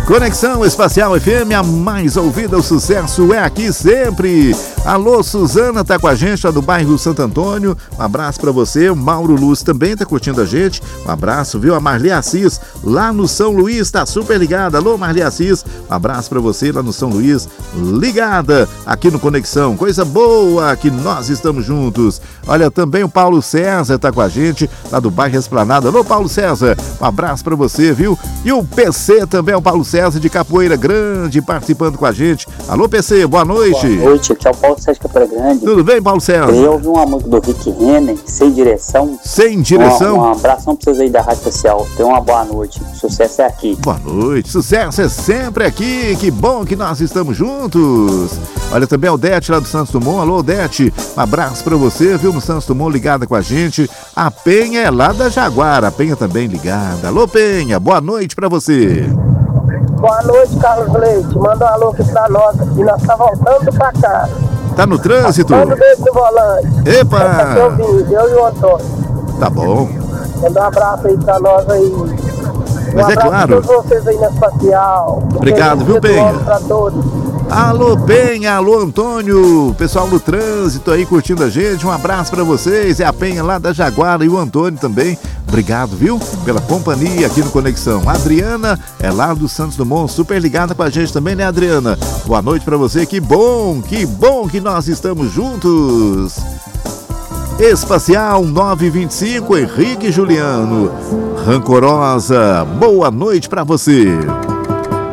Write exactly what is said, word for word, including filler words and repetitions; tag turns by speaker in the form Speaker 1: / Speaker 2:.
Speaker 1: Conexão Espacial F M, a mais ouvida, o sucesso é aqui sempre. Alô, Suzana tá com a gente lá do bairro Santo Antônio. Um abraço pra você. O Mauro Luz também tá curtindo a gente. Um abraço, viu? A Marli Assis lá no São Luís, tá super ligada. Alô, Marli Assis. Um abraço pra você lá no São Luís, ligada aqui no Conexão. Coisa boa que nós estamos juntos. Olha, também o Paulo César tá com a gente lá do bairro Esplanada. Alô, Paulo César. Um abraço pra você, viu? E o P C também, o Paulo César de Capoeira Grande, participando com a gente. Alô, P C, boa noite.
Speaker 2: Boa noite, aqui é o Paulo César de Capoeira Grande.
Speaker 1: Tudo bem, Paulo César?
Speaker 2: Eu ouvi uma música do Rick Renner, Sem Direção.
Speaker 1: Sem Direção?
Speaker 2: Um, um abração pra vocês aí da Rádio Social. Tenham uma boa noite. Sucesso é aqui.
Speaker 1: Boa noite. Sucesso é sempre aqui. Que bom que nós estamos juntos. Olha, também o Odete lá do Santos Dumont. Alô, Odete. Um abraço pra você, viu? No Santos Dumont, ligada com a gente. A Penha é lá da Jaguara. A Penha também ligada. Alô, Penha. Boa noite pra você.
Speaker 3: Boa noite, Carlos Leite. Manda um alô aqui pra nós. E nós tá voltando pra cá.
Speaker 1: Tá no trânsito?
Speaker 3: Manda um beijo no volante.
Speaker 1: Epa!
Speaker 3: Tá aqui ouvindo, eu e o Antônio.
Speaker 1: Tá bom.
Speaker 3: Manda um abraço aí pra nós aí.
Speaker 1: Mas
Speaker 3: um
Speaker 1: é claro.
Speaker 3: Pra todos vocês aí na Espacial.
Speaker 1: Obrigado, viu, Penha?
Speaker 3: Pra todos.
Speaker 1: Alô, Penha, alô, Antônio, pessoal do trânsito aí curtindo a gente, um abraço pra vocês, é a Penha lá da Jaguara e o Antônio também, obrigado, viu, pela companhia aqui no Conexão. A Adriana é lá do Santos Dumont, super ligada com a gente também, né, Adriana? Boa noite pra você, que bom, que bom que nós estamos juntos. Espacial nove vinte e cinco, Henrique Juliano, Rancorosa, boa noite pra você.